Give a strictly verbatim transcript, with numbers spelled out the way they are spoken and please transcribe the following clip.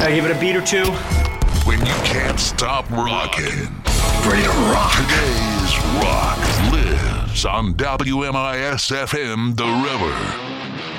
I give it a beat or two. When you can't stop rocking. Ready to rock. Today's rock lives on W M I S F M The River.